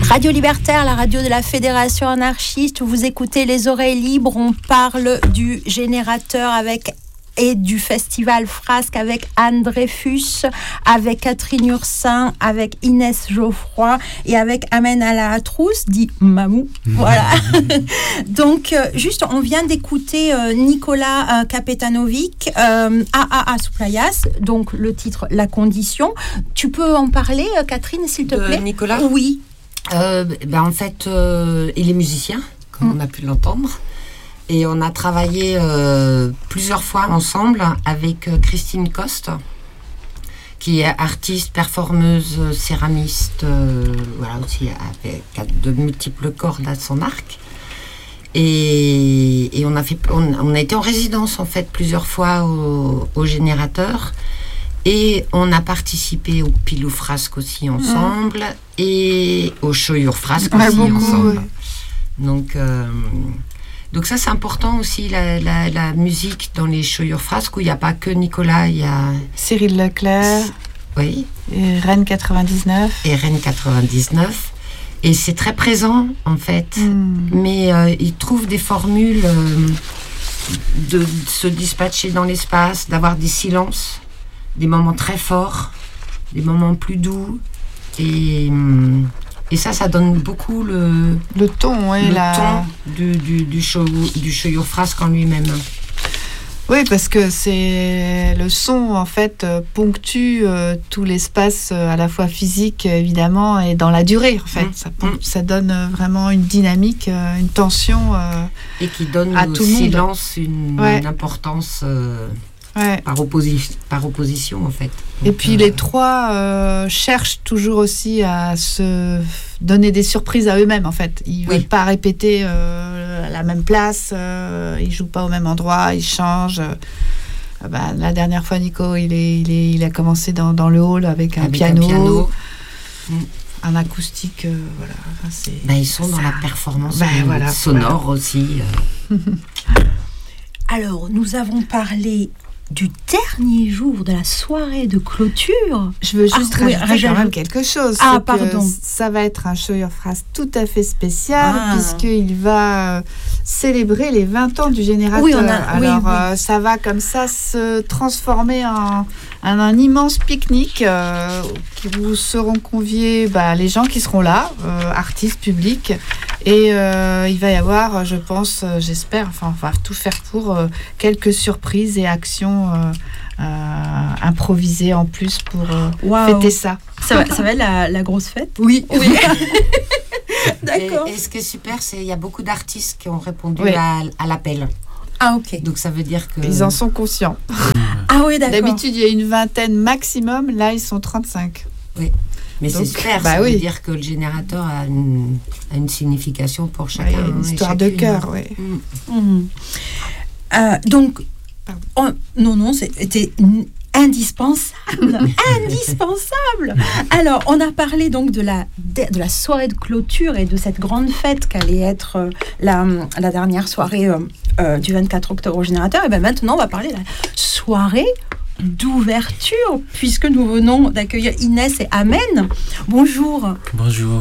Radio Libertaire, la radio de la Fédération anarchiste. Vous écoutez Les Oreilles Libres. On parle du générateur et du festival Frasque avec Anne Dreyfus, avec Catherine Ursin, avec Inès Geoffroy et avec Amen Alahatrousse, dit Mamou. Voilà. Donc, juste, on vient d'écouter Nicolas Kapetanovic, AAA Souplayas, donc le titre La Condition. Tu peux en parler, Catherine, s'il te plaît? Nicolas? Oui. En fait, il est musicien, comme on a pu l'entendre. Et on a travaillé plusieurs fois ensemble avec Christine Coste, qui est artiste, performeuse, céramiste, aussi avec de multiples cordes à son arc. Et on a été en résidence en fait plusieurs fois au générateur. Et on a participé au Pilou Frasque aussi ensemble et au Choyur Frasque aussi ensemble. Donc ça c'est important aussi, la musique dans les Choyur Frasques où il n'y a pas que Nicolas, il y a Cyril Leclerc, oui, et Rennes 99. Et c'est très présent en fait, mais ils trouvent des formules de se dispatcher dans l'espace, d'avoir des silences, des moments très forts, des moments plus doux, et ça donne beaucoup le ton, ton du Choyur Frasque en lui-même. Oui, parce que c'est le son en fait ponctue tout l'espace à la fois physique évidemment et dans la durée en fait. Ça donne vraiment une dynamique, une tension et qui donne à au tout le monde. silence une importance par opposition en fait. Donc, et puis les trois cherchent toujours aussi à se donner des surprises à eux-mêmes en fait. Ils veulent pas répéter la même place, ils jouent pas au même endroit, ils changent. La dernière fois, Nico, il a commencé dans le hall avec un piano. Un acoustique, voilà. Enfin, ils sont dans la performance sonore aussi. Alors, nous avons parlé du dernier jour de la soirée de clôture. Je veux juste rajouter quand même quelque chose. Pardon. Ça va être un Choyur Frasque tout à fait spécial puisqu'il va célébrer les 20 ans du générateur. Ça va comme ça se transformer en un immense pique-nique où seront conviés les gens qui seront là, artistes, publics. Et il va y avoir, je pense, j'espère, on va tout faire pour quelques surprises et actions improvisées en plus pour fêter ça. Ça va être la grosse fête? Oui. D'accord. Et ce qui est super, c'est qu'il y a beaucoup d'artistes qui ont répondu à l'appel. Ah, ok. Donc ça veut dire que... Ils en sont conscients. Ah oui, d'accord. D'habitude, il y a une vingtaine maximum. Là, ils sont 35. Oui. Mais donc, c'est super, ça veut dire que le générateur a une signification pour chacun. Une histoire de cœur, oui. Donc, c'était indispensable. Indispensable. Alors, on a parlé donc de la soirée de clôture et de cette grande fête qu'allait être la dernière soirée du 24 octobre au générateur. Et bien maintenant, on va parler de la soirée d'ouverture, puisque nous venons d'accueillir Inès et Amen. Bonjour. Bonjour.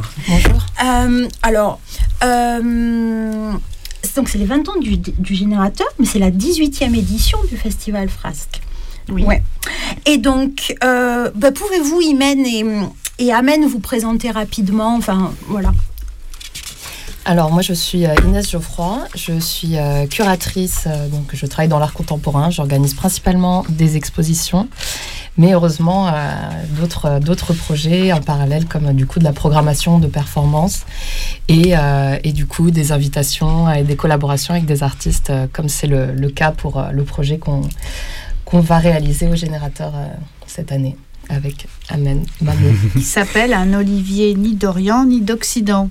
Donc c'est les 20 ans du générateur, mais c'est la 18e édition du Festival Frasque. Oui. Ouais. Et donc, pouvez-vous, Imen et Amen, vous présenter rapidement, voilà. Alors moi je suis Inès Geoffroy, je suis curatrice, donc je travaille dans l'art contemporain, j'organise principalement des expositions, mais heureusement d'autres projets en parallèle comme du coup de la programmation de performances et du coup des invitations et des collaborations avec des artistes comme c'est le cas pour le projet qu'on va réaliser au générateur cette année avec Amen Mamou. Qui s'appelle Un olivier ni d'Orient ni d'Occident.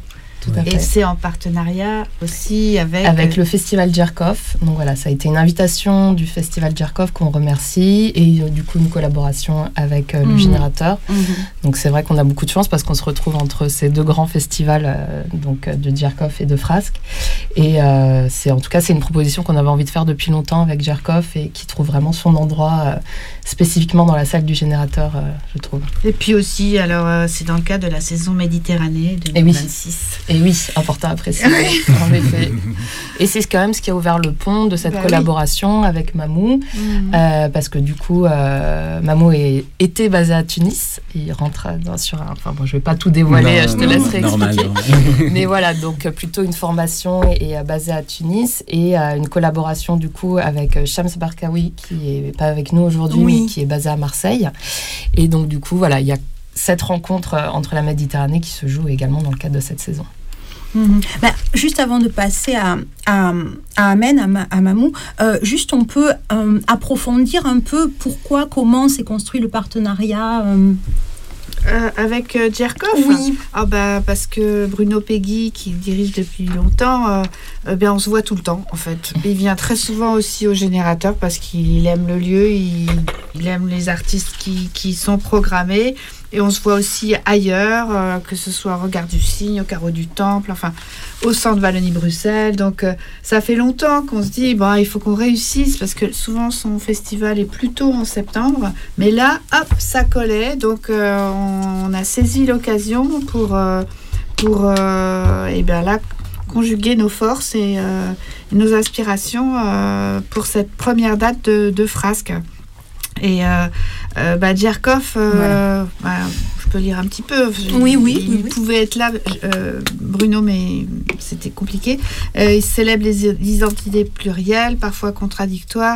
Tout à fait. Et c'est en partenariat aussi avec le Festival Djerkov. Donc voilà, ça a été une invitation du Festival Djerkov qu'on remercie et du coup une collaboration avec le Générateur. Donc c'est vrai qu'on a beaucoup de chance parce qu'on se retrouve entre ces deux grands festivals donc de Djerkov et de Frasque. Et c'est une proposition qu'on avait envie de faire depuis longtemps avec Djerkov et qui trouve vraiment son endroit spécifiquement dans la salle du Générateur, je trouve. Et puis aussi, alors c'est dans le cadre de la saison Méditerranée 2026. Et oui, important à préciser, en effet. Et c'est quand même ce qui a ouvert le pont de cette collaboration avec Mamou, parce que du coup, Mamou était basé à Tunis. Il rentre sur un... Enfin bon, je ne vais pas tout dévoiler, je te laisserai expliquer. Mais voilà, donc plutôt une formation et basée à Tunis et une collaboration du coup avec Shams Barkawi, qui n'est pas avec nous aujourd'hui, mais qui est basé à Marseille. Et donc du coup, voilà, il y a cette rencontre entre la Méditerranée qui se joue également dans le cadre de cette saison. Juste avant de passer à Amen, à Mamou, juste on peut approfondir un peu pourquoi, comment s'est construit le partenariat avec Djerkov. Oui. Parce que Bruno Peggy, qui dirige depuis longtemps, on se voit tout le temps, en fait. Il vient très souvent aussi au Générateur parce qu'il aime le lieu, il aime les artistes qui sont programmés. Et on se voit aussi ailleurs, que ce soit au Regard du Cygne, au Carreau du Temple, enfin, au Centre Wallonie-Bruxelles. Donc, ça fait longtemps qu'on se dit, il faut qu'on réussisse, parce que souvent, son festival est plutôt en septembre. Mais là, hop, ça collait. Donc, on a saisi l'occasion pour conjuguer nos forces et nos aspirations pour cette première date de Frasque. Et Djerkov, je peux lire un petit peu. Il pouvait être là, Bruno, mais c'était compliqué. Il célèbre les identités plurielles, parfois contradictoires,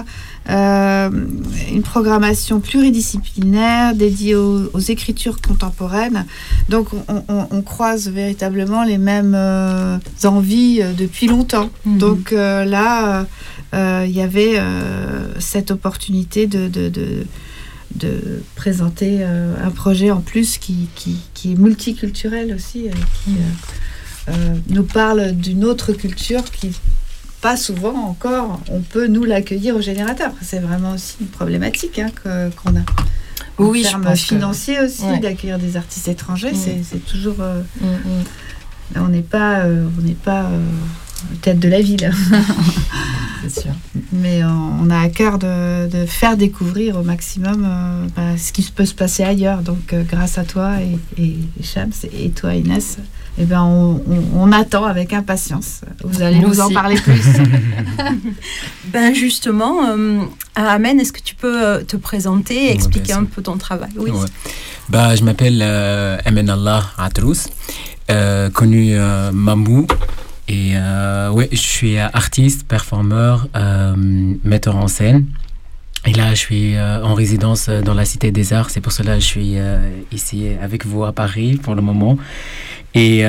une programmation pluridisciplinaire dédiée aux écritures contemporaines. Donc, on croise véritablement les mêmes envies depuis longtemps. Donc là, il y avait cette opportunité de présenter un projet en plus qui est multiculturel aussi, qui nous parle d'une autre culture qui, pas souvent encore, on peut nous l'accueillir au Générateur. C'est vraiment aussi une problématique qu'on a. En termes financiers aussi, d'accueillir des artistes étrangers, c'est toujours... On n'est pas tête de la ville. C'est sûr. Mais on a à cœur de faire découvrir au maximum ce qui peut se passer ailleurs. Donc, grâce à toi et Shams et toi, Inès, on attend avec impatience. Vous allez nous en parler plus. Justement, Amen, est-ce que tu peux te présenter et expliquer un peu ton travail? Oui. Je m'appelle Amen Allah Atrous, connu Mamou. Et je suis artiste, performeur, metteur en scène. Et là, je suis en résidence dans la Cité des Arts. C'est pour cela que je suis ici avec vous à Paris pour le moment. Et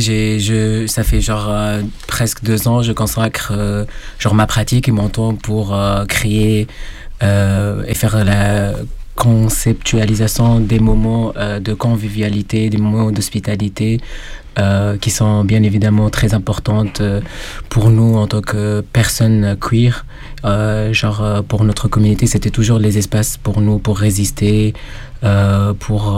ça fait presque 2 ans, je consacre ma pratique et mon temps pour créer et faire la conceptualisation des moments de convivialité, des moments d'hospitalité qui sont bien évidemment très importantes pour nous en tant que personnes queer. Pour notre communauté, c'était toujours les espaces pour nous, pour résister, pour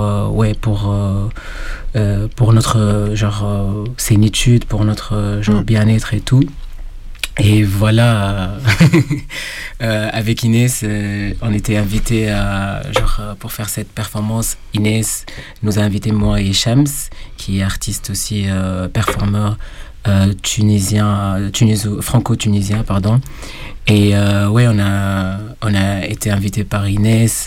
notre sénitude, pour notre bien-être et tout. Et voilà, avec Inès, on était invités pour faire cette performance. Inès nous a invités, moi et Shams, qui est artiste aussi, performeur franco-tunisien, pardon. Et on a été invités par Inès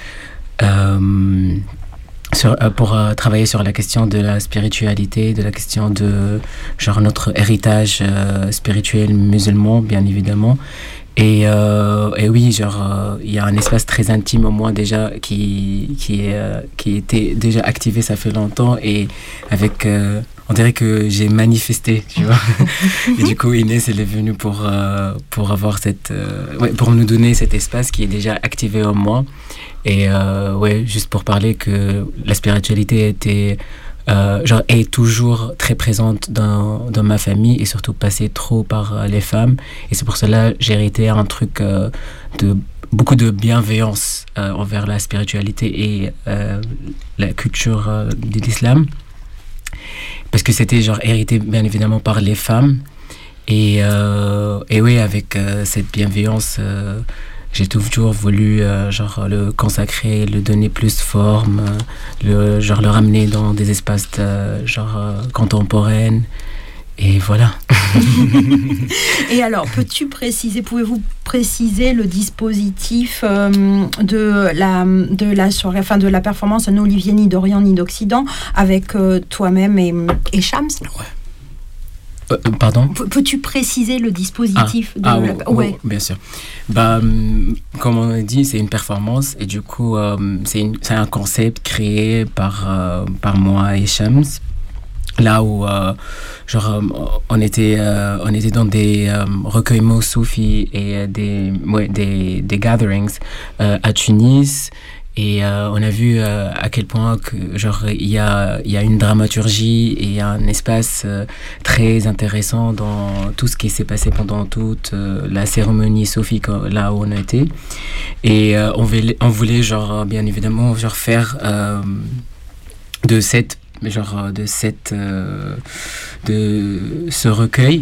pour travailler sur la question de la spiritualité, de la question de notre héritage spirituel musulman, bien évidemment. Et oui, il y a un espace très intime au moins déjà qui était déjà activé, ça fait longtemps, et avec on dirait que j'ai manifesté, tu vois. Et du coup, Inès, elle est venue pour avoir pour nous donner cet espace qui est déjà activé en moi. Et juste pour parler que la spiritualité était genre est toujours très présente dans ma famille et surtout passée trop par les femmes. Et c'est pour cela j'ai hérité un truc de beaucoup de bienveillance envers la spiritualité et la culture de l'islam. Parce que c'était genre hérité bien évidemment par les femmes. Et oui, avec cette bienveillance, j'ai toujours voulu genre le consacrer, le donner plus forme, le ramener dans des espaces contemporains. Et voilà. Et alors, pouvez-vous préciser le dispositif de la soirée, enfin de la performance Un Olivier ni d'Orient ni d'Occident avec toi-même et Shams? Ouais. Pardon? Peux-tu préciser le dispositif ouais, bien sûr. Comme on a dit, c'est une performance et du coup, c'est un concept créé par moi et Shams. Là où on était dans des recueillements soufis et des gatherings à Tunis. Et on a vu à quel point que, il y a une dramaturgie et un espace très intéressant dans tout ce qui s'est passé pendant toute la cérémonie soufie là où on a été. Et on voulait bien évidemment faire de ce recueil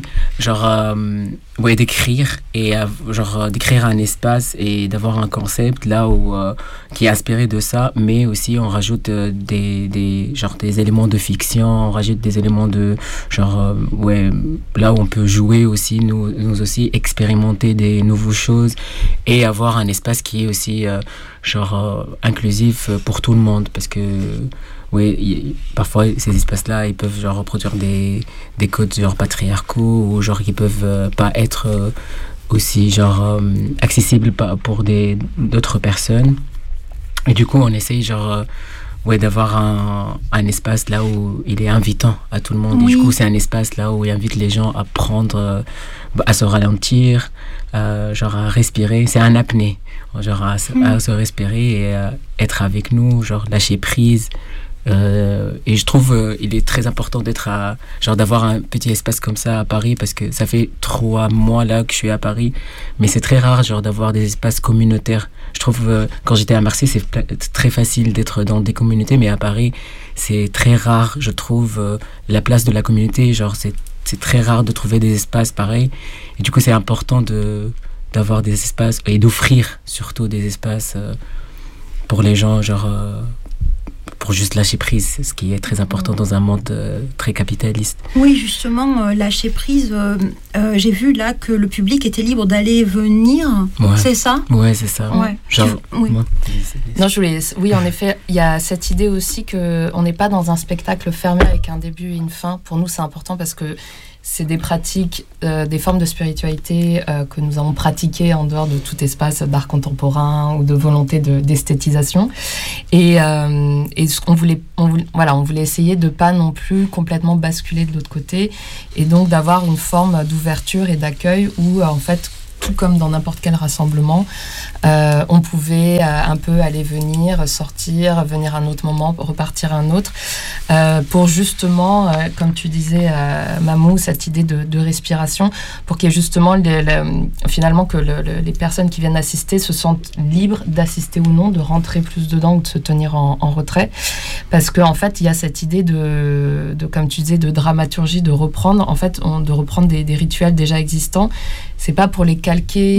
d'écrire et d'écrire un espace et d'avoir un concept là où qui est inspiré de ça, mais aussi on rajoute des éléments de fiction, on rajoute des éléments de là où on peut jouer aussi, nous aussi expérimenter des nouvelles choses et avoir un espace qui est aussi inclusif pour tout le monde, parce que parfois ces espaces-là ils peuvent reproduire des codes patriarcaux ou qui peuvent pas être aussi accessibles pour d'autres personnes. Et du coup on essaye d'avoir un espace là où il est invitant à tout le monde. Oui. Et du coup c'est un espace là où il invite les gens à prendre à se ralentir, à respirer. C'est un apnée, à se respirer et être avec nous, lâcher prise. Et je trouve il est très important d'avoir un petit espace comme ça à Paris, parce que ça fait 3 mois là que je suis à Paris, mais c'est très rare d'avoir des espaces communautaires. Je trouve quand j'étais à Marseille c'est très facile d'être dans des communautés, mais à Paris c'est très rare, je trouve, la place de la communauté. C'est très rare de trouver des espaces pareils, et du coup c'est important d'avoir des espaces et d'offrir surtout des espaces pour les gens, pour juste lâcher prise, ce qui est très important dans un monde très capitaliste. Oui, justement, lâcher prise, j'ai vu là que le public était libre d'aller et venir, c'est ça? Ouais, c'est ça. Ouais. Oui. Non, oui, en effet, il y a cette idée aussi qu'on n'est pas dans un spectacle fermé avec un début et une fin. Pour nous, c'est important parce que c'est des pratiques, des formes de spiritualité que nous avons pratiquées en dehors de tout espace d'art contemporain ou de volonté d'esthétisation. Et on voulait essayer de pas non plus complètement basculer de l'autre côté, et donc d'avoir une forme d'ouverture et d'accueil où, en fait, tout comme dans n'importe quel rassemblement, on pouvait un peu aller venir, sortir, venir à un autre moment, repartir à un autre, pour justement, comme tu disais, Mamou, cette idée de respiration, pour qu'il y ait justement finalement que les personnes qui viennent assister se sentent libres d'assister ou non, de rentrer plus dedans ou de se tenir en retrait, parce qu'en fait, il y a cette idée de comme tu disais, de dramaturgie, de reprendre des rituels déjà existants. C'est pas pour les calquer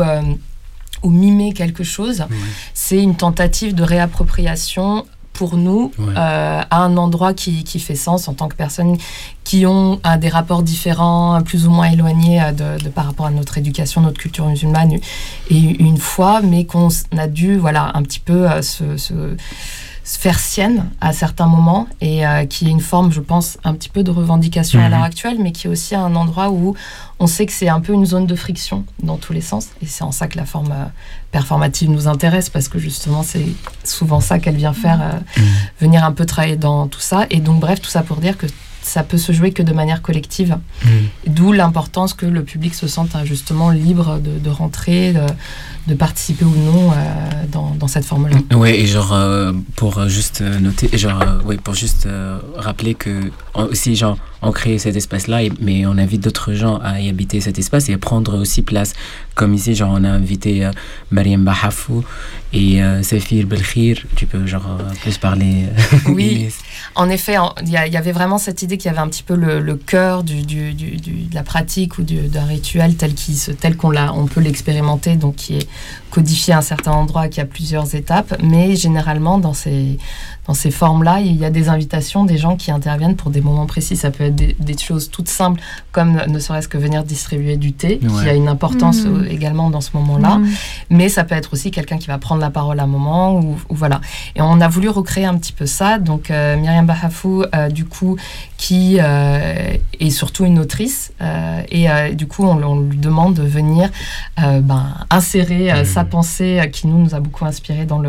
ou mimer quelque chose. Oui. C'est une tentative de réappropriation pour nous à un endroit qui fait sens en tant que personnes qui ont des rapports différents, plus ou moins éloignés par rapport à notre éducation, notre culture musulmane et une foi, mais qu'on a dû un petit peu se faire sienne à certains moments, et qui est une forme, je pense, un petit peu de revendication à l'heure actuelle, mais qui est aussi un endroit où on sait que c'est un peu une zone de friction dans tous les sens, et c'est en ça que la forme performative nous intéresse, parce que justement c'est souvent ça qu'elle vient faire, venir un peu travailler dans tout ça. Et donc bref, tout ça pour dire que ça peut se jouer que de manière collective. D'où l'importance que le public se sente justement libre de rentrer, de participer ou non dans cette forme-là. Ouais, et genre pour juste noter, pour juste rappeler que aussi genre on crée cet espace-là, mais on invite d'autres gens à y habiter cet espace et à prendre aussi place. Comme ici, genre on a invité Mariam Bahafou et Safir Belkhir. Tu peux genre plus parler. Oui, en effet, il y avait vraiment cette idée qu'il y avait un petit peu le cœur de la pratique ou d'un rituel tel qu'on peut l'expérimenter, donc qui est codifié à un certain endroit, qui a plusieurs étapes, mais généralement dans ces formes-là, il y a des invitations, des gens qui interviennent pour des moments précis. Ça peut être des choses toutes simples, comme ne serait-ce que venir distribuer du thé, qui a une importance également dans ce moment-là. Mais ça peut être aussi quelqu'un qui va prendre la parole à un moment, ou voilà. Et on a voulu recréer un petit peu ça. Donc, Myriam Bahafou, du coup, qui est surtout une autrice. Et du coup, on lui demande de venir insérer sa pensée qui nous a beaucoup inspiré dans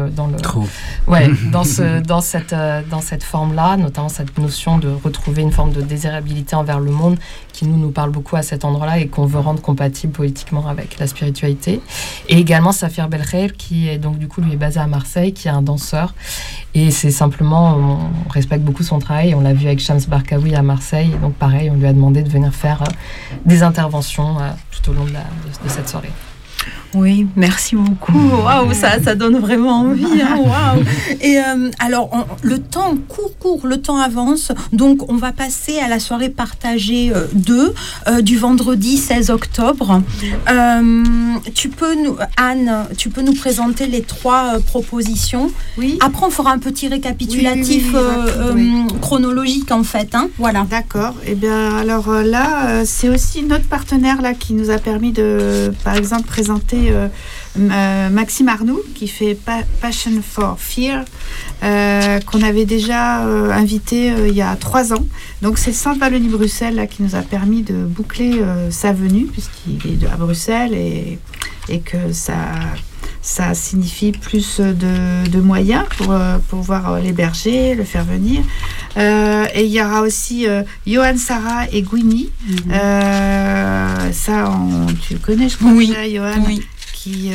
cette forme-là, notamment cette notion de retrouver une forme de désirabilité envers le monde qui nous parle beaucoup à cet endroit-là et qu'on veut rendre compatible politiquement avec la spiritualité. Et également Safir Belkhir, qui est donc du coup lui est basé à Marseille, qui est un danseur. Et c'est simplement, on respecte beaucoup son travail. On l'a vu avec Shams Barkaoui à Marseille. Et donc pareil, on lui a demandé de venir faire des interventions tout au long de cette soirée. Oui, merci beaucoup. Waouh, ça donne vraiment envie. Hein, waouh. Et alors, le temps court, le temps avance. Donc, on va passer à la soirée partagée 2 du vendredi 16 octobre. Anne, tu peux nous présenter les 3 propositions. Oui. Après, on fera un petit récapitulatif chronologique, en fait. Hein, voilà. D'accord. Eh bien, alors là, c'est aussi notre partenaire là qui nous a permis de, par exemple, présenter Maxime Arnoux qui fait Passion for Fear, qu'on avait déjà invité il y a 3 ans. Donc c'est le Centre Wallonie-Bruxelles là, qui nous a permis de boucler sa venue, puisqu'il est à Bruxelles et que ça signifie plus de moyens pour pouvoir l'héberger, le faire venir. Et il y aura aussi Johan Sarah et Gwini. Tu le connais, je crois, déjà, Johan, qui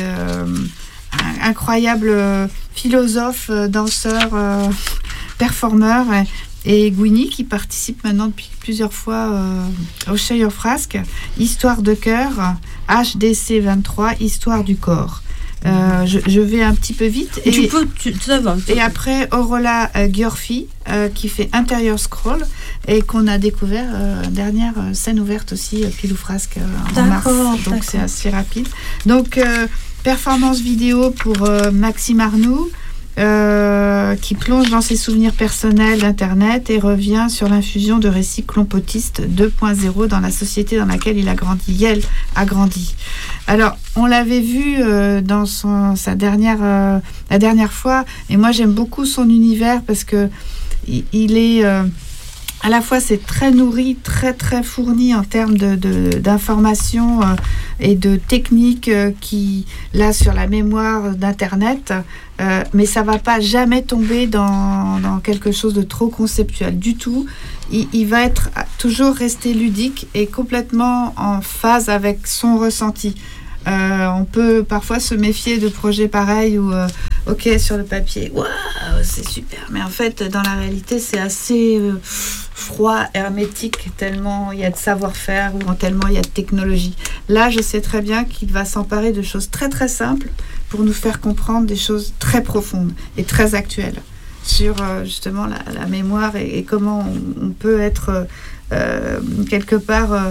incroyable philosophe, danseur, performeur. Et Gwini qui participe maintenant depuis plusieurs fois au Show Your Frasque, Histoire de cœur, HDC 23, Histoire du corps. Je vais un petit peu vite. Ça va. Et après, Aurola Giorfi, qui fait Intérieur Scroll, et qu'on a découvert dernière scène ouverte aussi, Pilou Frasque, en mars. Donc c'est assez rapide. Donc, performance vidéo pour Maxime Arnoux, qui plonge dans ses souvenirs personnels d'Internet et revient sur l'infusion de récits clompotistes 2.0 dans la société dans laquelle il a grandi. Yel a grandi. Alors, on l'avait vu dans la dernière fois, et moi j'aime beaucoup son univers parce que il est à la fois c'est très nourri, très très fourni en termes d'informations et de techniques qui là sur la mémoire d'Internet, mais ça va pas jamais tomber dans quelque chose de trop conceptuel du tout. Il va être toujours resté ludique et complètement en phase avec son ressenti. On peut parfois se méfier de projets pareils où, ok, sur le papier, waouh, c'est super. Mais en fait, dans la réalité, c'est assez froid, hermétique, tellement il y a de savoir-faire ou tellement il y a de technologie. Là, je sais très bien qu'il va s'emparer de choses très, très simples pour nous faire comprendre des choses très profondes et très actuelles sur justement la mémoire et comment on peut être quelque part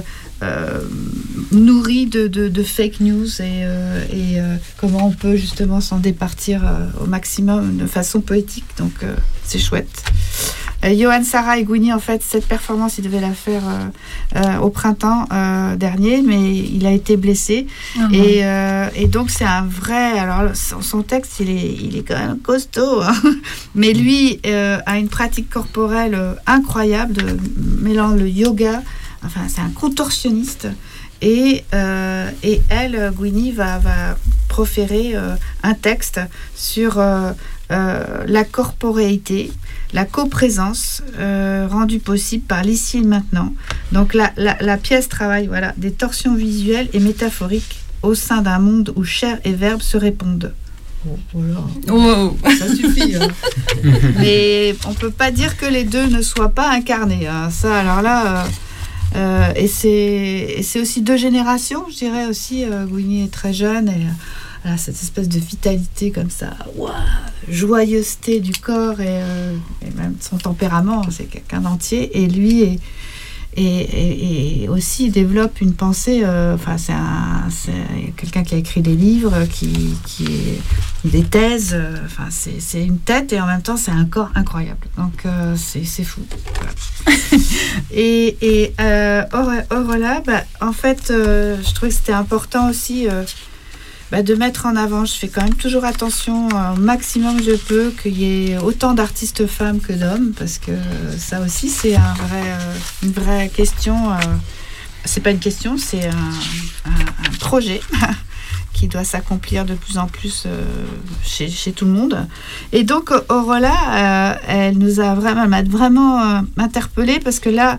nourri de fake news et comment on peut justement s'en départir au maximum de façon poétique. Donc c'est chouette. Johan Sarah et Gwini, en fait, cette performance, il devait la faire au printemps dernier, mais il a été blessé. Et donc, c'est un vrai... Alors, son texte, il est quand même costaud. Hein. Mais lui a une pratique corporelle incroyable, mêlant le yoga. Enfin, c'est un contorsionniste. Et elle, Gwini, va proférer un texte sur la corporéité, la coprésence rendue possible par l'ici et le maintenant. Donc la pièce travaille des torsions visuelles et métaphoriques au sein d'un monde où chair et verbe se répondent. Wow. Ça suffit. Mais on peut pas dire que les deux ne soient pas incarnés. Ça, alors là, et c'est aussi 2 générations, je dirais aussi. Gwynny est très jeune et voilà, cette espèce de vitalité comme ça, joyeuseté du corps et même son tempérament, c'est quelqu'un d'entier. Et lui et aussi développe une pensée. C'est quelqu'un qui a écrit des livres, qui des thèses. C'est une tête et en même temps c'est un corps incroyable. Donc c'est fou. Voilà. et Aurelia, en fait, je trouvais que c'était important aussi. De mettre en avant, je fais quand même toujours attention au maximum que je peux qu'il y ait autant d'artistes femmes que d'hommes, parce que ça aussi c'est une vraie question. C'est pas une question, c'est un projet qui doit s'accomplir de plus en plus chez tout le monde. Et donc Aurelia, elle m'a vraiment interpellée, parce que là,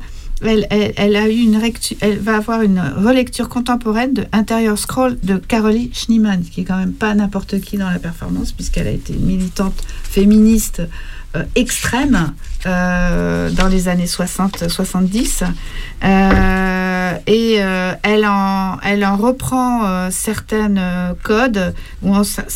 elle va avoir une relecture contemporaine de Interior Scroll de Caroline Schneemann, qui est quand même pas n'importe qui dans la performance, puisqu'elle a été une militante féministe extrême dans les années 60-70. Elle en reprend certaines codes, ou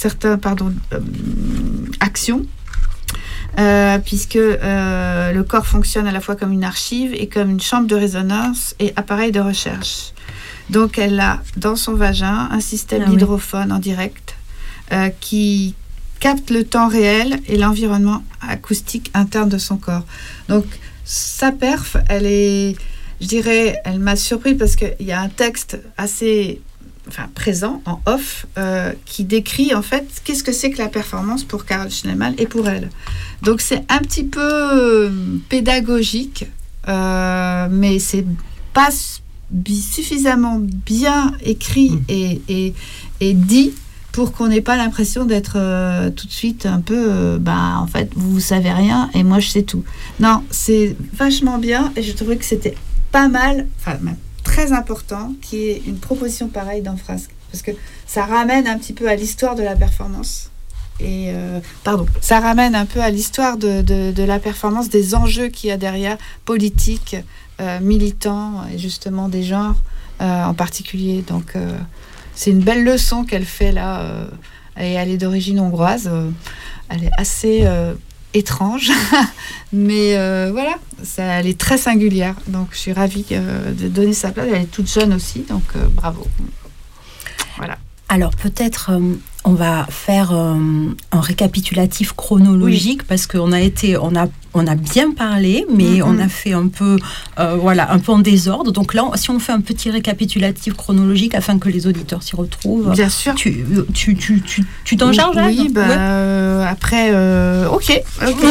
actions, puisque le corps fonctionne à la fois comme une archive et comme une chambre de résonance et appareil de recherche. Donc elle a dans son vagin un système d'hydrophone en direct qui capte le temps réel et l'environnement acoustique interne de son corps. Donc sa perf, elle m'a surpris, parce qu'il y a un texte assez présent, en off, qui décrit en fait qu'est-ce que c'est que la performance pour Caroline Schneemann et pour elle. Donc c'est un petit peu pédagogique, mais c'est pas suffisamment bien écrit et dit pour qu'on n'ait pas l'impression d'être tout de suite un peu en fait vous savez rien et moi je sais tout. Non, c'est vachement bien, et je trouvais que c'était pas mal, même très important, qui est une proposition pareille dans Frasque, parce que ça ramène un petit peu à l'histoire de la performance. Et ça ramène un peu à l'histoire de la performance, des enjeux qu'il y a derrière, politiques, militants, et justement des genres en particulier. Donc c'est une belle leçon qu'elle fait là, et elle est d'origine hongroise. Elle est assez étrange, mais voilà, elle est très singulière, donc je suis ravie de donner sa place. Elle est toute jeune aussi, donc bravo. Voilà. Alors peut-être on va faire un récapitulatif chronologique, parce qu'on on a bien parlé, mais on a fait un peu un peu en désordre. Donc là, si on fait un petit récapitulatif chronologique afin que les auditeurs s'y retrouvent. Bien sûr. Tu t'en charges? Oui, après, ok.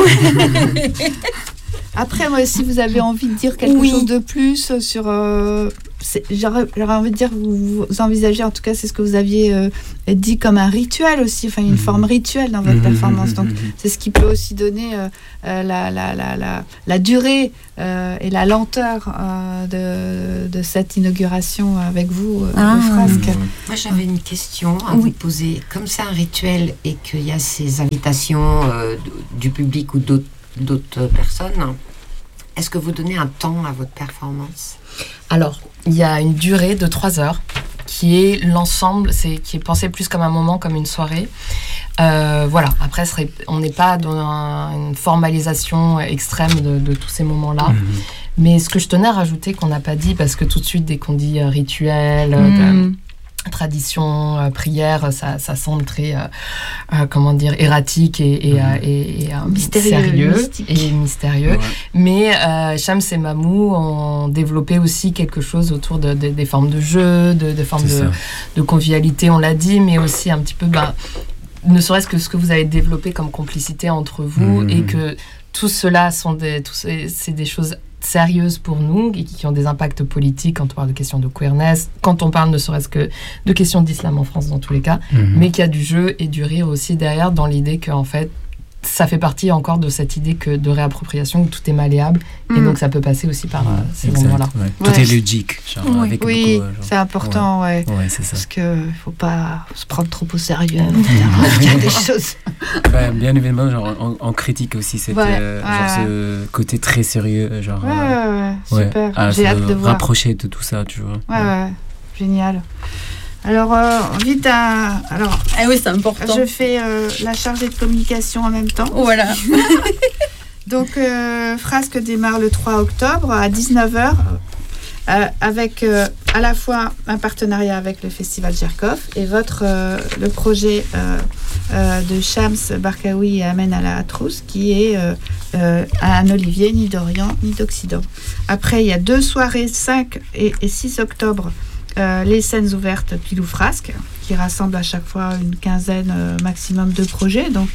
Après, moi, si vous avez envie de dire quelque chose de plus sur... j'aurais envie de dire, vous envisagez, en tout cas, c'est ce que vous aviez dit comme un rituel aussi, une forme rituelle dans votre performance. Donc, c'est ce qui peut aussi donner la durée et la lenteur de cette inauguration avec vous, de Frasque. Moi, j'avais une question à vous poser. Comme c'est un rituel et qu'il y a ces invitations du public ou d'autres personnes, est-ce que vous donnez un temps à votre performance? Alors, il y a une durée de 3 heures qui est l'ensemble, qui est pensé plus comme un moment, comme une soirée. Voilà, après, on n'est pas dans une formalisation extrême de tous ces moments-là. Mais ce que je tenais à rajouter qu'on n'a pas dit, parce que tout de suite, dès qu'on dit rituel, tradition, prière, ça semble très, erratique et mystérieux, sérieux mystique. Et mystérieux. Ouais. Mais Shams et Mamou ont développé aussi quelque chose autour des formes de jeu, de formes de convivialité, on l'a dit, mais aussi un petit peu, ne serait-ce que ce que vous avez développé comme complicité entre vous, et que tout cela c'est des choses sérieuses pour nous, qui ont des impacts politiques quand on parle de questions de queerness, quand on parle ne serait-ce que de questions d'islam en France dans tous les cas, mais qu'il y a du jeu et du rire aussi derrière, dans l'idée qu'en fait ça fait partie encore de cette idée de réappropriation où tout est malléable et donc ça peut passer aussi par ces endroits-là. Ouais. Tout est logique. Genre, avec beaucoup, c'est important, ouais, c'est ça. Parce qu'il ne faut pas se prendre trop au sérieux. Il y a des choses. Bien évidemment, genre, on critique aussi cette, ce côté très sérieux. Genre, super. J'ai hâte de voir. Rapprocher de tout ça, tu vois. Ouais. Génial. Alors, vite alors, oui, c'est important. Je fais la chargée de communication en même temps. Voilà. Donc, Frasque démarre le 3 octobre à 19h avec à la fois un partenariat avec le Festival Jerkov et le projet de Shams Barkaoui et Amen Allah Atrous qui est un olivier ni d'Orient ni d'Occident. Après, il y a 2 soirées, 5 et 6 octobre, les scènes ouvertes Pilou Frasque, qui rassemblent à chaque fois une quinzaine maximum de projets. Donc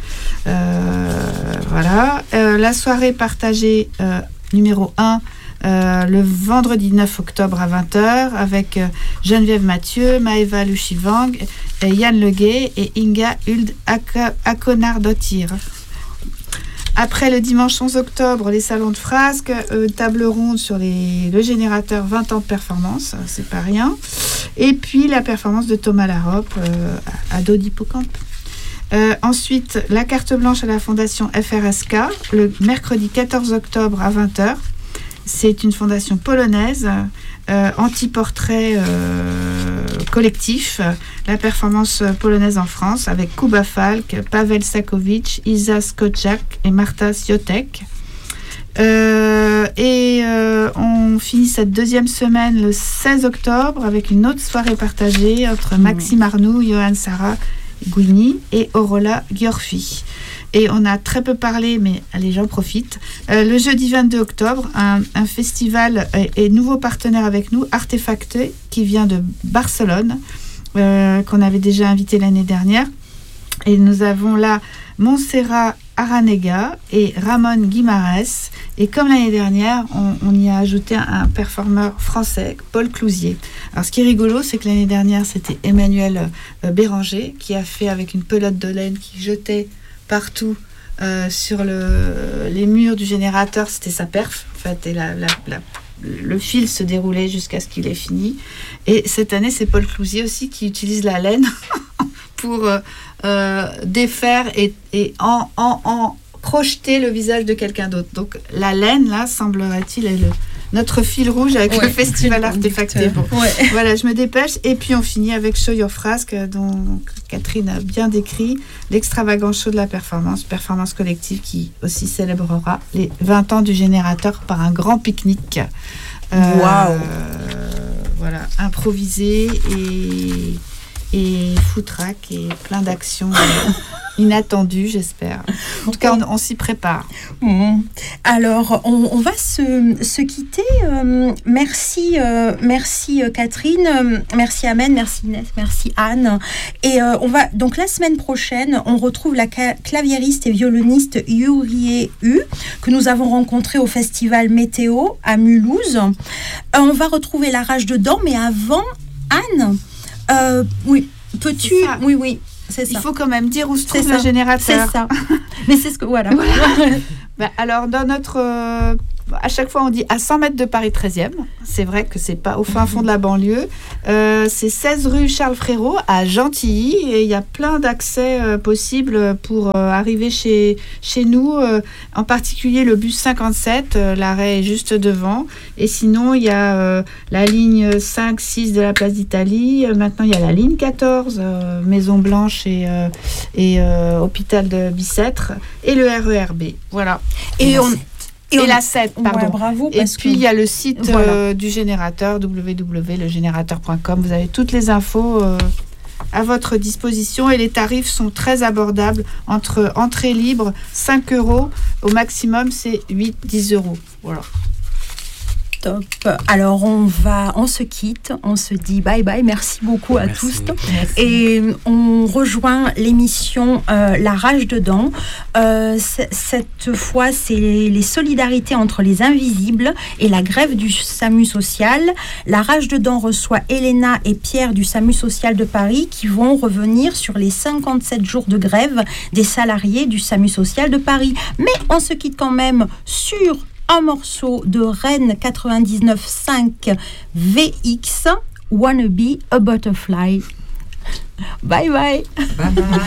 voilà. La soirée partagée numéro 1, le vendredi 9 octobre à 20h, avec Geneviève Mathieu, Maëva Luchivang, Yann Leguet et Inga Huld Akonardottir. Après, le dimanche 11 octobre, les salons de Frasque, table ronde sur le générateur 20 ans de performance, c'est pas rien. Et puis, la performance de Thomas Larope à dos d'hippocampe. Ensuite, la carte blanche à la fondation FRSK, le mercredi 14 octobre à 20h. C'est une fondation polonaise, anti-portrait collectif, la performance polonaise en France avec Kuba Falk, Paweł Sakowicz, Isa Skoczak et Marta Siotek. On finit cette deuxième semaine le 16 octobre avec une autre soirée partagée entre Maxime Arnoux, Johan Sarah Gouini et Orola Giorfi. Et on a très peu parlé, mais les gens profitent. Le jeudi 22 octobre, un festival est nouveau partenaire avec nous, Artefacte, qui vient de Barcelone, qu'on avait déjà invité l'année dernière. Et nous avons là Montserrat Aranega et Ramon Guimarães. Et comme l'année dernière, on y a ajouté un performeur français, Paul Clousier. Alors ce qui est rigolo, c'est que l'année dernière, c'était Emmanuel Béranger, qui a fait avec une pelote de laine qui jetait partout sur les murs du générateur, c'était sa perf en fait, et le fil se déroulait jusqu'à ce qu'il ait fini. Et cette année, c'est Paul Clousier aussi qui utilise la laine pour défaire et en projeter le visage de quelqu'un d'autre. Donc la laine, là, semblerait-il, est notre fil rouge avec le festival Artefacté. Bon. Voilà, je me dépêche. Et puis on finit avec Show Your Frasque, dont Catherine a bien décrit l'extravagant show de la performance collective qui aussi célébrera les 20 ans du générateur par un grand pique-nique. Voilà, improvisé et foutraque et plein d'actions inattendues, j'espère. En tout cas, on s'y prépare. Alors, on va se quitter. Merci Catherine, merci Amen, merci Inès, merci Anne. Et donc la semaine prochaine, on retrouve la claviériste et violoniste Yurie U, que nous avons rencontrée au festival Météo à Mulhouse. On va retrouver La Rage dedans, mais avant, Anne, oui, peux-tu... Oui, c'est ça. Il faut quand même dire où se trouve le générateur. C'est ça. Mais c'est ce que... Voilà. Alors, dans notre... à chaque fois, on dit à 100 mètres de Paris 13e. C'est vrai que c'est pas au fin fond de la banlieue. C'est 16 rue Charles Frérot à Gentilly. Et il y a plein d'accès possibles pour arriver chez nous. En particulier, le bus 57. L'arrêt est juste devant. Et sinon, il y a la ligne 5, 6 de la place d'Italie. Maintenant, il y a la ligne 14, Maison Blanche et Hôpital de Bicêtre. Et le RERB. Voilà. Et la 7, pardon. Ouais, bravo. Et puis, il y a le site du générateur, www.legénérateur.com. Vous avez toutes les infos à votre disposition et les tarifs sont très abordables. Entre entrée libre, 5 €. Au maximum, c'est 8-10 €. Voilà. Top. Alors on se quitte, on se dit bye bye. Merci beaucoup à tous. Merci. Et on rejoint l'émission La Rage dedans. Cette fois, c'est les solidarités entre les invisibles et la grève du SAMU social. La Rage dedans reçoit Elena et Pierre du SAMU social de Paris qui vont revenir sur les 57 jours de grève des salariés du SAMU social de Paris. Mais on se quitte quand même sur un morceau de Rennes 99.5 VX, Wanna Be a Butterfly. Bye bye. Bye bye.